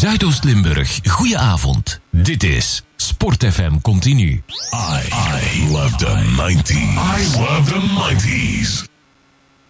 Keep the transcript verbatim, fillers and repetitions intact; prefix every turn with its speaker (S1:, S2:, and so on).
S1: Zuidoost-Limburg, goedenavond. Dit is Sport F M Continu.
S2: I, I love the nineties. I love the nineties.